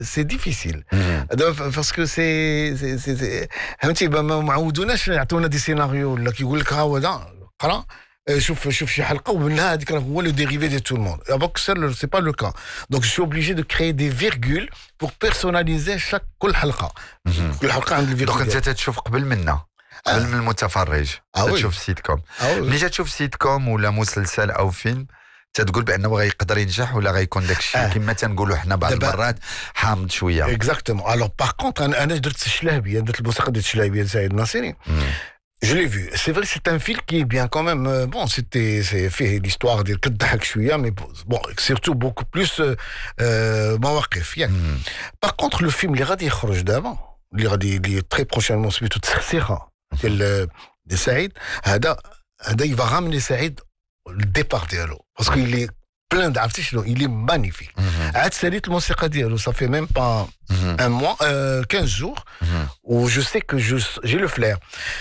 c'est difficile. Parce que c'est فهمتي ما معودوناش يعطونا دي سيناريو ولا كيقول لك ها هو قرا شوف شي حلقه ومنها هذيك هو le dérivé de tout le monde. Donc c'est pas le cas. Donc je suis obligé de créer des virgules pour personnaliser كل حلقه. كل حلقه عند الفيرغول. دونك انت تشوف قبل منا قبل من المتفرج تشوف سيت كوم. ملي تشوف سيت كوم ولا مسلسل او فيلم تتقول بانه غيقدر ينجح ولا غيكون داك الشيء كما تنقولوا حنا بعض المرات حامض شويه. اكزاكتومون. الوغ باغ كونطر انا درت الشلهبيه درت البوثقه ديال الشلهبيه سعيد الناصري. Je l'ai vu. C'est vrai que c'est un film qui est bien quand même. Bon, c'est fait l'histoire de كتضحك شويه, mais bon, surtout beaucoup plus مواقف يعني. Par contre, le film اللي غادي يخرج دابا اللي غادي très prochainement سميتو تسخسيخه ديال سعيد, هذا il va ramener سعيد الديبار ديالو باسكو il est plein d'artistes, il est magnifique. عاد ساليت الموسيقى ديالو ça fait même pas un mois 15 jours où je sais que j'ai le flair.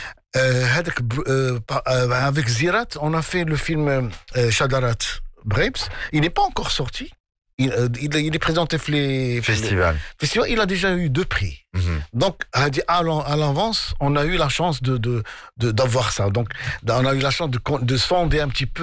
Avec Zirat, on a fait le film Shadarat Brapes. Il n'est pas encore sorti. Il est présenté pour les festivals. Il a déjà eu 2 prix. Donc, à l'avance, on a eu la chance d'avoir ça. Donc, on a eu la chance de sonder un petit peu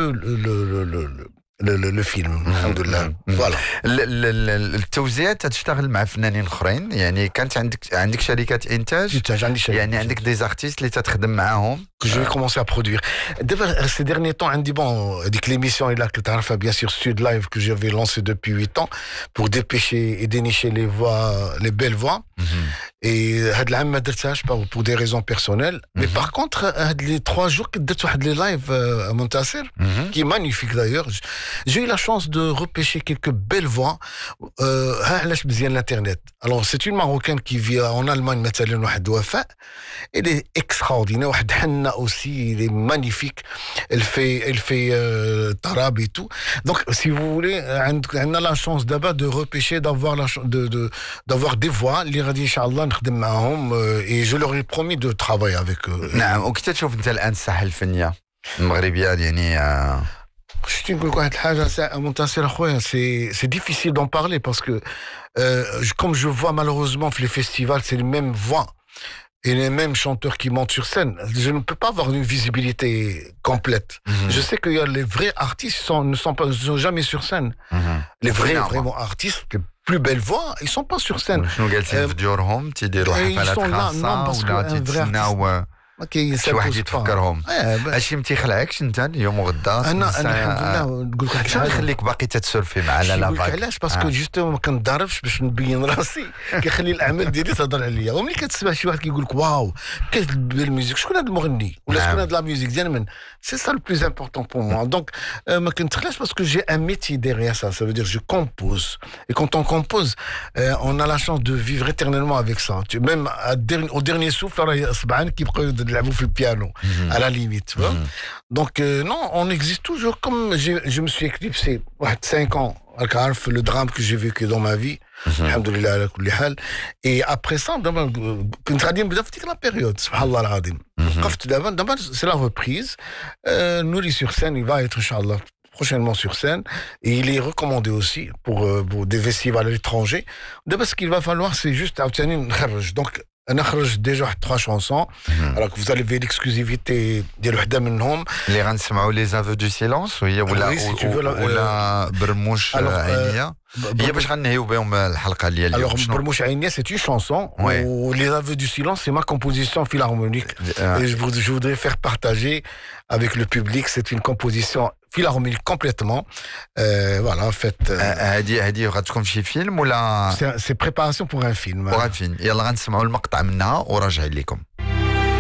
le film. Alhamdoulilah. Voilà. التوزيع تشتغل مع فنانين اخرين يعني كانت عندك شركات انتاج يعني عندك دي زارتيست اللي تخدم معاهم que je vais commencer à produire. Ces derniers temps, عندي bon avec l'émission là que tu as fait bien sûr Sud Live que j'avais lancé depuis 8 ans pour dépêcher et dénicher les voix, les belles voix. Et هاد العام ما درتهاش pour des raisons personnelles. Mais par contre هاد les 3 jours que درت واحد les live à Montasser qui est magnifique d'ailleurs. J'ai eu la chance de repêcher quelques belles voix. علاش مزيان l'internet. Alors c'est une Marocaine qui vit en Allemagne مثلا واحد وفاء. Elle est extraordinaire. واحد حنا aussi, il est magnifique. Elle fait tarab et tout. Donc si vous voulez, on a la chance d'abord de repêcher, d'avoir des voix اللي غادي ان شاء الله نخدم معاهم et je leur ai promis de travailler avec eux. نعم. وكيف تشوف انت الان الساحه الفنيه المغربيه يعني شتي نقول لك واحد الحاجه منتصر اخويا, c'est difficile d'en parler parce que comme je vois malheureusement les festivals c'est les mêmes voix et les mêmes chanteurs qui montent sur scène. Je ne peux pas avoir une visibilité complète. Je sais qu'il y a les vrais artistes ne sont jamais sur scène. Les vrais vraiment artistes, les plus belles voix, ils sont pas sur scène. ils sont là, non, parce qu'un vrai artiste شي واحد يتفكرهم. هادشي ما تيخلعكش انت اليوم وغدا؟ انا الحمد لله نقول لك واحد الحاجه يخليك باقي تتسرفي مع لا باك. علاش؟ باسكو جوستومون ما كنضاربش باش نبين راسي, كيخلي الاعمال ديالي تهضر عليا. وملي كتسمع شي واحد كيقول لك واو كتبان الميوزيك, شكون هذا المغني ولا شكون هذا لا ميوزيك ديال من, سي سا لو بلوز امبورطون بور موا. دونك ما كنتخلاش باسكو جي ان ميتي ديريير سا, ça veut dire je compose et quand on compose on a la chance de vivre éternellement avec ça. Même au dernier souffle راه صبعان كيبقاو يلعبوا في البيانو à la limite, tu vois. Donc non, on existe toujours. Comme je me suis éclipsé 5 ans عارف le drame que j'ai vécu dans ma vie, alhamdoulilah على كل حال. Et après ça كنت غادي نبدا في ديك لا بيريود سبحان الله العظيم. وقفت دابا c'est la reprise. Nouri sur scène, il va être inchallah prochainement sur scène et il est recommandé aussi pour des festivals à l'étranger. D'abord ce qu'il va falloir c'est juste عاوتاني نخرج. Donc انا خرج ديجا واحد 3 chansons. Alors que vous allez ver l'exclusivité ديال وحده منهم اللي غنسمعوا لي زافو دو سيلونس ولا برموش عينيه هي باش غنهيو بهم الحلقه ديال اليوم. Alors برموش عينيه c'est une chanson ou les aveux du silence c'est ma composition philharmonique et je voudrais faire partager avec le public. C'est une composition philharmonique complètement voilà en fait هذه غتكون في شي فيلم ولا c'est préparation pour un film. يلا غنسمعوا المقطع منها وراجع لكم.